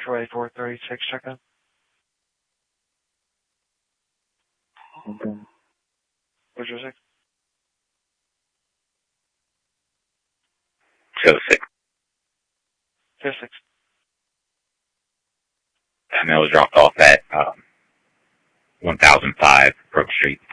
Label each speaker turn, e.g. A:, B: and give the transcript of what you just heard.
A: Troy 436, check in.
B: Okay.
A: What's your 6?
C: 206.
A: 56.
C: That mail was dropped off at 1005 Brook Street.